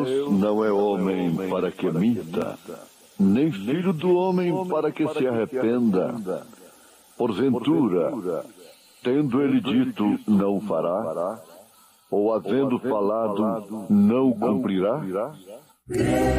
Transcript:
não é homem para que minta, nem filho do homem para que se arrependa. Porventura, tendo ele dito, não fará, ou havendo falado, não cumprirá?